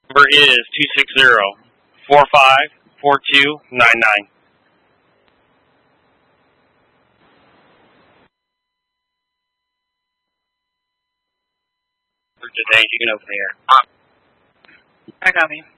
Number is 260-454299. For today, you can open the air. I copy.